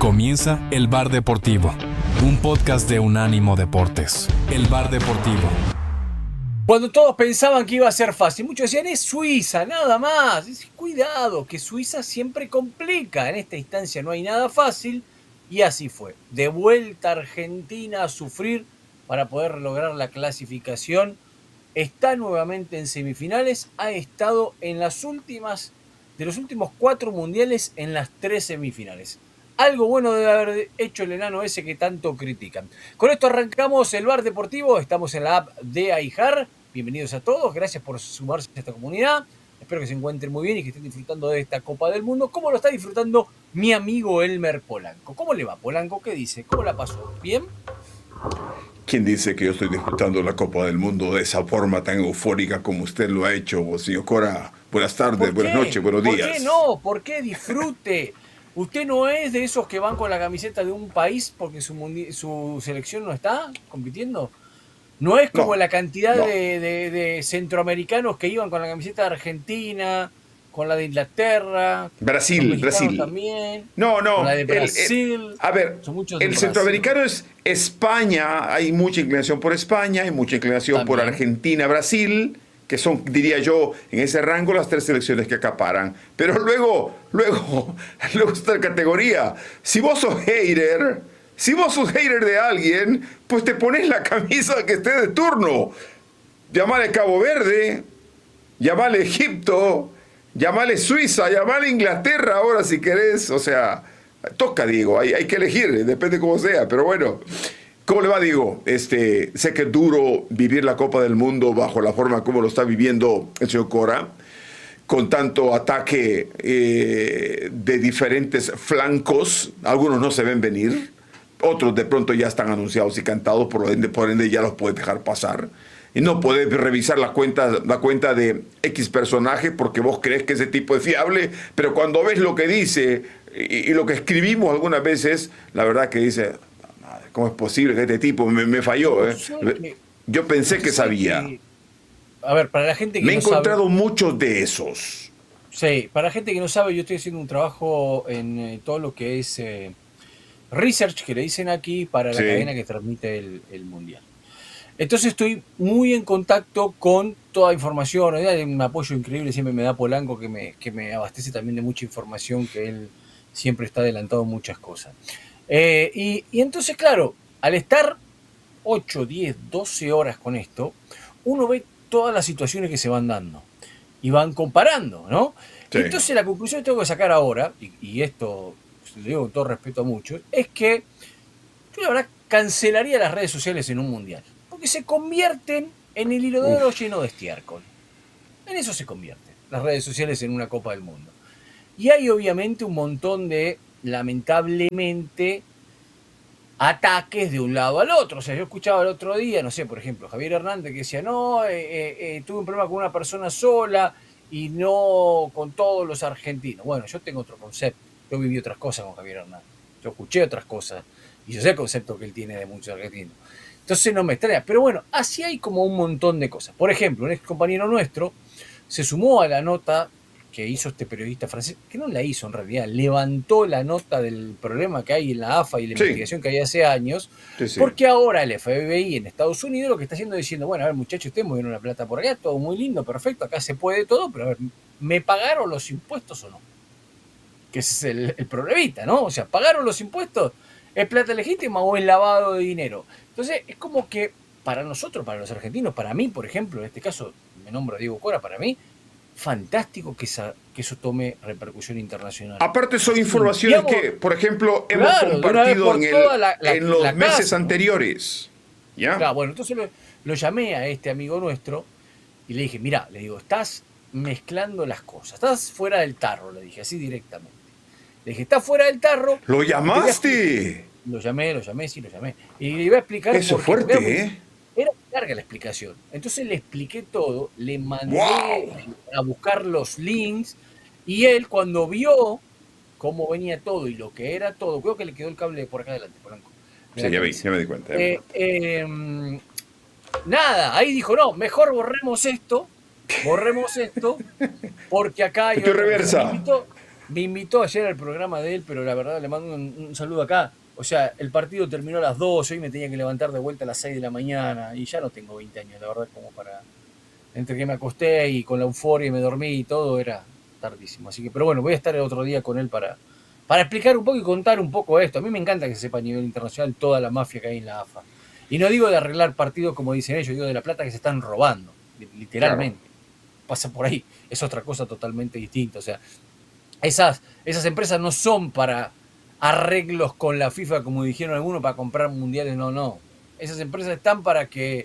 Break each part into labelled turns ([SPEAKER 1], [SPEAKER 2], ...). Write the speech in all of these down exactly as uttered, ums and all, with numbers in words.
[SPEAKER 1] Comienza El Bar Deportivo, un podcast de Unánimo Deportes. El Bar Deportivo.
[SPEAKER 2] Cuando todos pensaban que iba a ser fácil, muchos decían, es Suiza, nada más. Cuidado, que Suiza siempre complica. En esta instancia no hay nada fácil. Y así fue. De vuelta a Argentina a sufrir para poder lograr la clasificación. Está nuevamente en semifinales. Ha estado en las últimas, de los últimos cuatro mundiales, en las tres semifinales. Algo bueno debe haber hecho el enano ese que tanto critican. Con esto arrancamos el Bar Deportivo. Estamos en la app de iHeart. Bienvenidos a todos. Gracias por sumarse a esta comunidad. Espero que se encuentren muy bien y que estén disfrutando de esta Copa del Mundo. ¿Cómo lo está disfrutando mi amigo Elmer Polanco? ¿Cómo le va, Polanco? ¿Qué dice? ¿Cómo la pasó? ¿Bien?
[SPEAKER 3] ¿Quién dice que yo estoy disfrutando la Copa del Mundo de esa forma tan eufórica como usted lo ha hecho, señor Cora? Buenas tardes, buenas noches, buenos días.
[SPEAKER 2] ¿Por qué no? ¿Por qué disfrute? ¿Usted no es de esos que van con la camiseta de un país porque su, mundi- su selección no está compitiendo? ¿No es como
[SPEAKER 3] No,
[SPEAKER 2] la cantidad
[SPEAKER 3] no.
[SPEAKER 2] de, de- de centroamericanos que iban con la camiseta de Argentina, con la de Inglaterra,
[SPEAKER 3] Brasil,
[SPEAKER 2] los mexicanos
[SPEAKER 3] Brasil.
[SPEAKER 2] también,
[SPEAKER 3] No, no.
[SPEAKER 2] con la de
[SPEAKER 3] el- el-
[SPEAKER 2] Brasil?
[SPEAKER 3] a ver,
[SPEAKER 2] Son muchos de
[SPEAKER 3] el
[SPEAKER 2] Brasil.
[SPEAKER 3] centroamericano es España. Hay mucha inclinación por España, hay mucha inclinación por
[SPEAKER 2] También.
[SPEAKER 3] Argentina, Brasil, que son, diría yo, en ese rango las tres selecciones que acaparan. Pero luego, luego, luego está la categoría. Si vos sos hater, si vos sos hater de alguien, pues te pones la camisa que esté de turno. Llamale Cabo Verde, llamale Egipto, llamale Suiza, llamale Inglaterra ahora si querés. O sea, toca, Diego, hay, hay que elegir, depende cómo sea, pero bueno. ¿Cómo le va, Diego? Este, sé que es duro vivir la Copa del Mundo bajo la forma como lo está viviendo el señor Cora, con tanto ataque eh, de diferentes flancos. Algunos no se ven venir, otros de pronto ya están anunciados y cantados, por ende, por ende ya los puedes dejar pasar. Y no puedes revisar la cuenta, la cuenta de X personaje porque vos crees que ese tipo es fiable, pero cuando ves lo que dice y, y lo que escribimos algunas veces, la verdad que dice, ¿cómo es posible que este tipo me, me falló? ¿eh?
[SPEAKER 2] que-
[SPEAKER 3] Yo pensé que
[SPEAKER 2] sé
[SPEAKER 3] sabía.
[SPEAKER 2] que- A ver, para la gente que
[SPEAKER 3] Me he
[SPEAKER 2] no
[SPEAKER 3] encontrado
[SPEAKER 2] sabe,
[SPEAKER 3] muchos de esos.
[SPEAKER 2] sí, para la gente que no sabe, yo estoy haciendo un trabajo en eh, todo lo que es eh, research, que le dicen aquí, para la
[SPEAKER 3] Sí.
[SPEAKER 2] cadena que transmite el, el Mundial. Entonces estoy muy en contacto con toda información, ¿no? Hay un apoyo increíble, siempre me da Polanco, que me, que me abastece también de mucha información, que él siempre está adelantado en muchas cosas. Eh, y, y entonces, claro, al estar ocho, diez, doce horas con esto, uno ve todas las situaciones que se van dando y van comparando, ¿no?
[SPEAKER 3] Sí.
[SPEAKER 2] Y entonces la conclusión que tengo que sacar ahora, y, y esto lo digo con todo respeto a muchos, es que yo la verdad cancelaría las redes sociales en un mundial, porque se convierten en el hilo de oro lleno de estiércol. En eso se convierten las redes sociales en una Copa del Mundo. Y hay obviamente un montón de, lamentablemente, ataques de un lado al otro. O sea, yo escuchaba el otro día, no sé, por ejemplo, Javier Hernández que decía, no, eh, eh, eh, tuve un problema con una persona sola y no con todos los argentinos. Bueno, yo tengo otro concepto. Yo viví otras cosas con Javier Hernández. Yo escuché otras cosas y yo sé el concepto que él tiene de muchos argentinos. Entonces no me extraña. Pero bueno, así hay como un montón de cosas. Por ejemplo, un ex compañero nuestro se sumó a la nota que hizo este periodista francés, que no la hizo en realidad, levantó la nota del problema que hay en la A F A y la
[SPEAKER 3] Sí.
[SPEAKER 2] investigación que hay hace años,
[SPEAKER 3] Sí, sí.
[SPEAKER 2] porque ahora el F B I en Estados Unidos lo que está haciendo es diciendo, bueno, a ver muchachos, ustedes movieron la plata por acá, todo muy lindo, perfecto, acá se puede todo, pero a ver, ¿me pagaron los impuestos o no? Que ese es el, el problemita, ¿no? O sea, ¿pagaron los impuestos? ¿Es plata legítima o es lavado de dinero? Entonces, es como que para nosotros, para los argentinos, para mí, por ejemplo, en este caso, me nombro a Diego Cora, para mí, fantástico que, esa, que eso tome repercusión internacional.
[SPEAKER 3] Aparte son informaciones
[SPEAKER 2] Limpiamos-
[SPEAKER 3] que, por ejemplo, hemos
[SPEAKER 2] Claro, de una vez
[SPEAKER 3] compartido
[SPEAKER 2] por
[SPEAKER 3] en, el-
[SPEAKER 2] todas la- la-
[SPEAKER 3] en los
[SPEAKER 2] la
[SPEAKER 3] meses
[SPEAKER 2] casa, ¿no?
[SPEAKER 3] anteriores. ¿Ya?
[SPEAKER 2] Claro, bueno, entonces lo, lo llamé a este amigo nuestro y le dije, mirá, le digo, estás mezclando las cosas, estás fuera del tarro, le dije, así directamente. Le dije, estás fuera del tarro.
[SPEAKER 3] ¿Lo
[SPEAKER 2] te voy a
[SPEAKER 3] llamaste?
[SPEAKER 2] Lo llamé, lo llamé, sí, lo llamé. Y le iba a explicar
[SPEAKER 3] Eso
[SPEAKER 2] por
[SPEAKER 3] es
[SPEAKER 2] qué, porque
[SPEAKER 3] fuerte,
[SPEAKER 2] era muy-
[SPEAKER 3] ¿eh?
[SPEAKER 2] Era larga la explicación. Entonces le expliqué todo, le mandé
[SPEAKER 3] ¡Wow!
[SPEAKER 2] a buscar los links y él cuando vio cómo venía todo y lo que era todo, creo que le quedó el cable por acá adelante, Polanco. de
[SPEAKER 3] Sí,
[SPEAKER 2] la
[SPEAKER 3] ya vi,
[SPEAKER 2] camisa.
[SPEAKER 3] ya me di cuenta. ya me di
[SPEAKER 2] Eh,
[SPEAKER 3] cuenta.
[SPEAKER 2] eh, nada, ahí dijo, no, mejor borremos esto, borremos esto, porque acá hay
[SPEAKER 3] Estoy
[SPEAKER 2] otra cosa.
[SPEAKER 3] reversa.
[SPEAKER 2] Me invitó, me invitó ayer al programa de él, pero la verdad le mando un, un saludo acá. O sea, el partido terminó a las doce, hoy me tenía que levantar de vuelta a las seis de la mañana y ya no tengo veinte años, la verdad, como para... Entre que me acosté y con la euforia y me dormí y todo, era tardísimo. Así que, pero bueno, voy a estar el otro día con él para, para explicar un poco y contar un poco esto. A mí me encanta que se sepa a nivel internacional toda la mafia que hay en la A F A. Y no digo de arreglar partidos como dicen ellos, digo de la plata que se están robando, literalmente. Claro. Pasa por ahí, es otra cosa totalmente distinta. O sea, esas, esas empresas no son para arreglos con la FIFA, como dijeron algunos, para comprar mundiales, no, no. Esas empresas están para que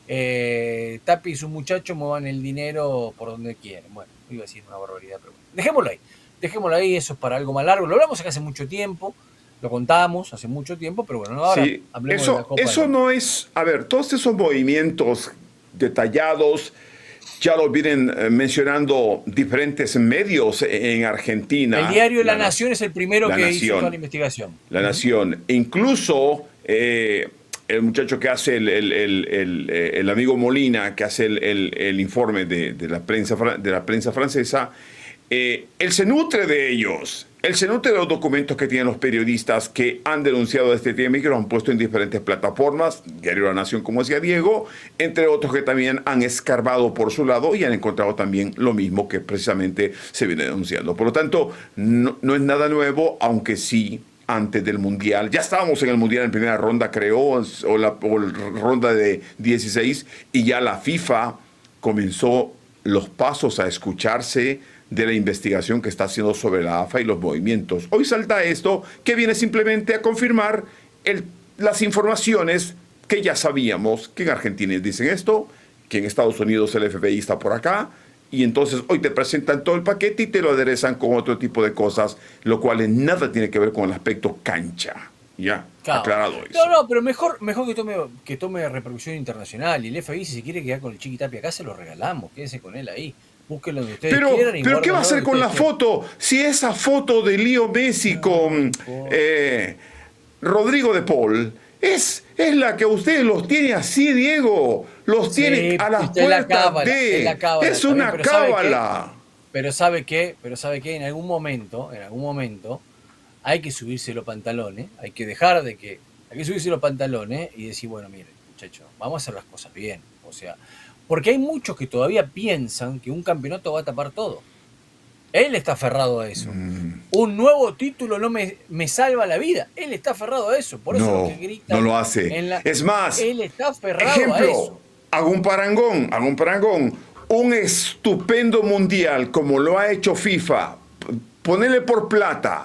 [SPEAKER 2] eh, Tapi y sus muchachos muevan el dinero por donde quieren. Bueno, iba a decir una barbaridad, pero bueno. Dejémoslo ahí, dejémoslo ahí, eso es para algo más largo. Lo hablamos acá hace mucho tiempo, lo contamos hace mucho tiempo, pero bueno, ahora
[SPEAKER 3] sí,
[SPEAKER 2] hablemos
[SPEAKER 3] eso,
[SPEAKER 2] de la Copa.
[SPEAKER 3] Eso no es, a ver, todos esos movimientos detallados ya lo vienen eh, mencionando diferentes medios en Argentina.
[SPEAKER 2] El diario La, la Nación es el primero que Nación, hizo toda la investigación.
[SPEAKER 3] La uh-huh. Nación. Incluso eh, el muchacho que hace el, el, el, el, el amigo Molina, que hace el, el, el informe de, de, la prensa, de la prensa francesa, eh, él se nutre de ellos. Él se nutre de los documentos que tienen los periodisas que han denunciado este tema y que los han puesto en diferentes plataformas, Diario La Nación, como decía Diego, entre otros que también han escarbado por su lado y han encontrado también lo mismo que precisamente se viene denunciando. Por lo tanto, no, no es nada nuevo, aunque sí, antes del Mundial, ya estábamos en el Mundial en primera ronda, creo, o la, o la ronda de dieciséis, y ya la FIFA comenzó los pasos a escucharse de la investigación que está haciendo sobre la A F A y los movimientos. Hoy salta esto que viene simplemente a confirmar el, las informaciones que ya sabíamos, que en Argentina dicen esto, que en Estados Unidos el F B I está por acá, y entonces hoy te presentan todo el paquete y te lo aderezan con otro tipo de cosas, lo cual en nada tiene que ver con el aspecto cancha. Ya, claro. Aclarado eso.
[SPEAKER 2] No, no, pero mejor, mejor que tome que tome repercusión internacional. Y el F B I, si se quiere quedar con el Chiqui Tapia acá, se lo regalamos. Quédese con él ahí. Búsquenlo donde ustedes
[SPEAKER 3] pero,
[SPEAKER 2] quieran. Y
[SPEAKER 3] pero ¿qué va a hacer con la
[SPEAKER 2] quieran.
[SPEAKER 3] foto? Si esa foto de Leo Messi no, con eh, Rodrigo de Paul es, es la que ustedes los tiene así, Diego. Los sí, tiene a las puertas la cábala, de... Es, la cábala, es una
[SPEAKER 2] pero
[SPEAKER 3] cábala.
[SPEAKER 2] ¿sabe pero sabe qué, pero sabe qué, en algún momento, en algún momento, hay que subirse los pantalones, hay que dejar de que, hay que subirse los pantalones y decir, bueno, miren, muchachos, vamos a hacer las cosas bien. O sea, porque hay muchos que todavía piensan que un campeonato va a tapar todo. Él está aferrado a eso. Mm. Un nuevo título no me, me salva la vida. Él está aferrado a eso. Por eso
[SPEAKER 3] no,
[SPEAKER 2] lo que grita.
[SPEAKER 3] No lo hace.
[SPEAKER 2] La,
[SPEAKER 3] es más,
[SPEAKER 2] él está aferrado
[SPEAKER 3] ejemplo,
[SPEAKER 2] a eso.
[SPEAKER 3] Hago un parangón, hago un parangón. Un estupendo mundial como lo ha hecho FIFA. Ponele por plata.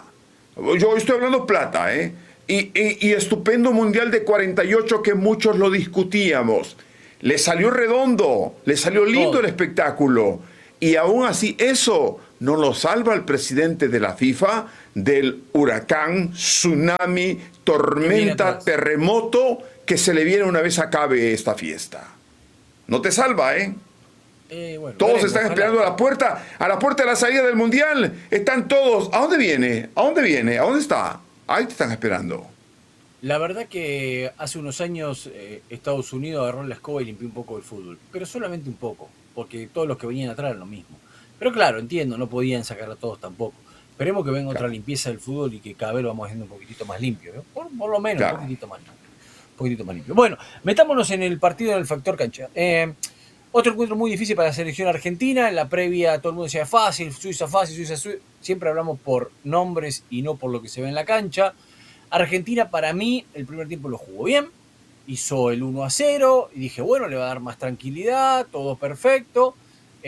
[SPEAKER 3] Yo estoy hablando plata, ¿eh? Y, y, y estupendo mundial de cuarenta y ocho que muchos lo discutíamos. Le salió redondo, le salió lindo Todo. el espectáculo. Y aún así eso no lo salva el presidente de la FIFA del huracán, tsunami, tormenta, terremoto que se le viene una vez acabe esta fiesta. No te salva, ¿eh? Eh, bueno, todos veremos, están ojalá. esperando a la puerta, a la puerta de la salida del mundial. Están todos. ¿A dónde viene? ¿A dónde viene? ¿A dónde está? Ahí te están esperando.
[SPEAKER 2] La verdad que hace unos años eh, Estados Unidos agarró la escoba y limpió un poco el fútbol, pero solamente un poco, porque todos los que venían atrás eran lo mismo. Pero claro, entiendo, no podían sacar a todos tampoco. Esperemos que venga claro. otra limpieza del fútbol y que cada vez lo vamos haciendo un poquitito más limpio, ¿no? por, por lo menos claro. un poquitito más limpio. Un poquitito más limpio. Bueno, metámonos en el partido del factor cancha. Eh, Otro encuentro muy difícil para la selección argentina. En la previa todo el mundo decía fácil, Suiza fácil, Suiza, Suiza. Siempre hablamos por nombres y no por lo que se ve en la cancha. Argentina para mí el primer tiempo lo jugó bien. Hizo el uno a cero y dije, bueno, le va a dar más tranquilidad, todo perfecto.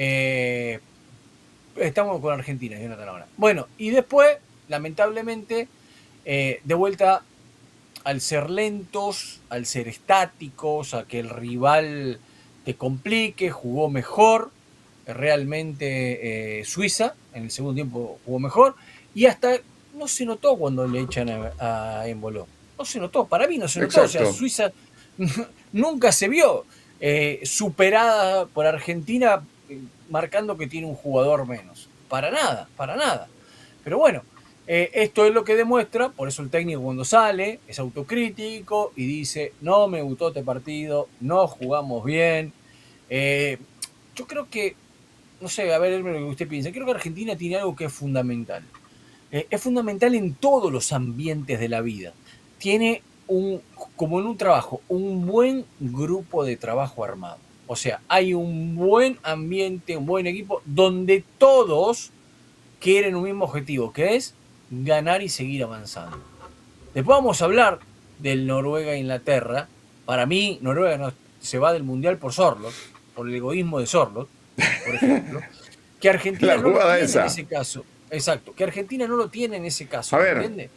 [SPEAKER 2] Eh, estamos con Argentina, Jonathan, ahora. Bueno, y después, lamentablemente, eh, de vuelta al ser lentos, al ser estáticos, a que el rival te complique, jugó mejor, realmente eh, Suiza, en el segundo tiempo jugó mejor, y hasta no se notó cuando le echan a, a Embolo, no se notó, para mí no se notó, Exacto. o sea, Suiza nunca se vio eh, superada por Argentina, eh, marcando que tiene un jugador menos, para nada, para nada, pero bueno, eh, esto es lo que demuestra, por eso el técnico cuando sale es autocrítico y dice, no me gustó este partido, no jugamos bien. Eh, yo creo que, no sé, a ver lo que usted piensa, creo que Argentina tiene algo que es fundamental. eh, es fundamental en todos los ambientes de la vida. Tiene un, como en un trabajo, un buen grupo de trabajo armado. O sea, hay un buen ambiente, un buen equipo, donde todos quieren un mismo objetivo, que es ganar y seguir avanzando. Después vamos a hablar del Noruega-Inglaterra. Para mí, Noruega no, se va del Mundial por Sorloth, por el egoísmo de Sorloth, por ejemplo. Que Argentina
[SPEAKER 3] La
[SPEAKER 2] no lo tiene
[SPEAKER 3] esa.
[SPEAKER 2] en ese caso. Exacto, que Argentina no lo tiene en ese caso.
[SPEAKER 3] A ver,
[SPEAKER 2] ¿entiende?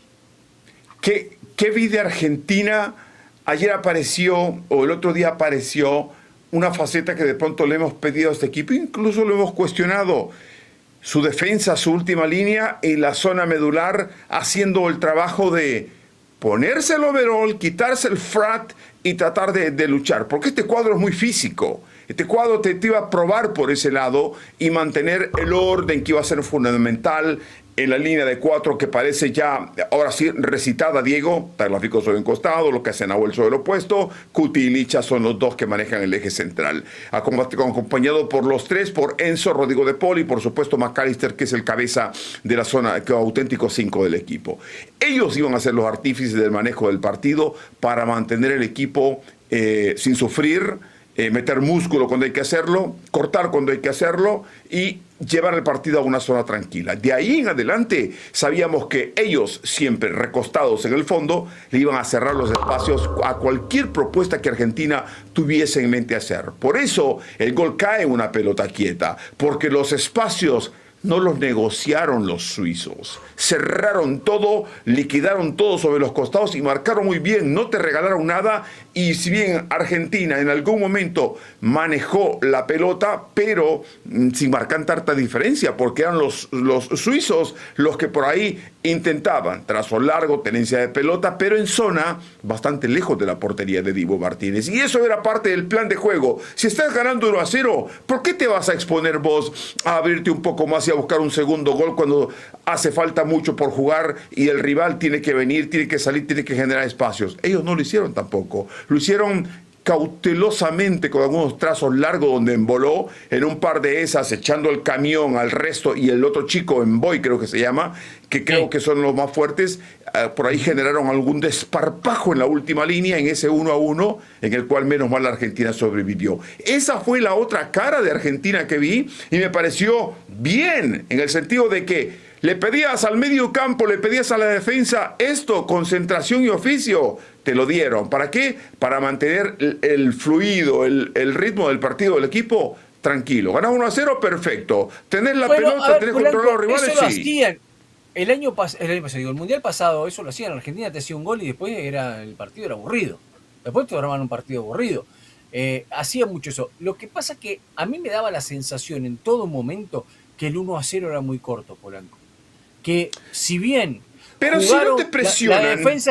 [SPEAKER 3] ¿qué, ¿qué vi de Argentina? Ayer apareció, o el otro día apareció, una faceta que de pronto le hemos pedido a este equipo, incluso lo hemos cuestionado. Su defensa, su última línea y la zona medular, haciendo el trabajo de ponerse el overall, quitarse el frat y tratar de, de luchar. Porque este cuadro es muy físico. Este cuadro te, te iba a probar por ese lado y mantener el orden que iba a ser fundamental en la línea de cuatro que parece ya, ahora sí, recitada, Diego. Tagliafico sobre un costado, lo que hace Nahuel sobre el opuesto, Cuti y Licha son los dos que manejan el eje central. Acompañado por los tres, por Enzo, Rodrigo de Paul y por supuesto McAllister, que es el cabeza de la zona, que auténtico cinco del equipo. Ellos iban a ser los artífices del manejo del partido para mantener el equipo eh, sin sufrir, Eh, meter músculo cuando hay que hacerlo, cortar cuando hay que hacerlo y llevar el partido a una zona tranquila. De ahí en adelante sabíamos que ellos, siempre recostados en el fondo, le iban a cerrar los espacios a cualquier propuesta que Argentina tuviese en mente hacer. Por eso el gol cae en una pelota quieta, porque los espacios no los negociaron los suizos. Cerraron todo, liquidaron todo sobre los costados y marcaron muy bien, no te regalaron nada. Y si bien Argentina en algún momento manejó la pelota, pero sin marcar tanta diferencia, porque eran los, los suizos los que por ahí intentaban trazo largo, tenencia de pelota, pero en zona bastante lejos de la portería de Dibu Martínez. Y eso era parte del plan de juego. Si estás ganando uno a cero, ¿por qué te vas a exponer vos a abrirte un poco más y a buscar un segundo gol cuando hace falta mucho por jugar y el rival tiene que venir, tiene que salir, tiene que generar espacios? Ellos no lo hicieron tampoco. Lo hicieron cautelosamente con algunos trazos largos donde emboló en un par de esas, echando el camión al resto y el otro chico, Emboy creo que se llama, que creo que son los más fuertes. Uh, por ahí generaron algún desparpajo en la última línea, en ese uno a uno, en el cual menos mal la Argentina sobrevivió. Esa fue la otra cara de Argentina que vi y me pareció bien, en el sentido de que le pedías al medio campo, le pedías a la defensa esto, concentración y oficio, te lo dieron. ¿Para qué? Para mantener el, el fluido, el, el ritmo del partido del equipo tranquilo. Ganás uno a cero, perfecto. Tenés la
[SPEAKER 2] bueno,
[SPEAKER 3] pelota,
[SPEAKER 2] ver,
[SPEAKER 3] tenés
[SPEAKER 2] Polanco,
[SPEAKER 3] controlado a los rivales,
[SPEAKER 2] eso lo
[SPEAKER 3] sí.
[SPEAKER 2] hacían. El año, pas el año pasado, digo, el mundial pasado, eso lo hacían. Argentina te hacía un gol y después era el partido era aburrido. Después te armaban un partido aburrido. Eh, hacía mucho eso. Lo que pasa que a mí me daba la sensación en todo momento que el uno a cero era muy corto, Polanco. Que si bien
[SPEAKER 3] pero
[SPEAKER 2] jugaron,
[SPEAKER 3] si no te presionan,
[SPEAKER 2] la, la defensa